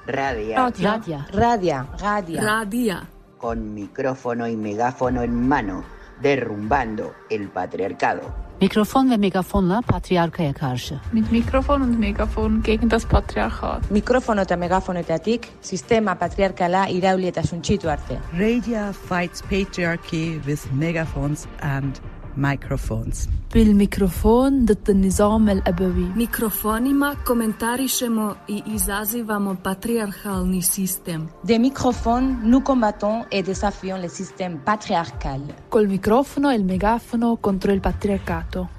Radia. Con micrófono y megáfono en mano, derrumbando el patriarcado. Mikrofon ve megafonla patriarkaya karşı. Mit Mikrofon und Megafon gegen das Patriarchat. Mikrofono eta megafonetatik sistema patriarkala irauli eta suntsitu arte. Radia fights patriarchy with megaphones and microphones. بالميكروفون ضد النظام الأبوي. Mikrofonima komentarišemo i izazivamo patriarchalni sistem. Des microphones, nous combattons et désafions le système patriarcal. Col microfono e il megafono contro il patriarcato.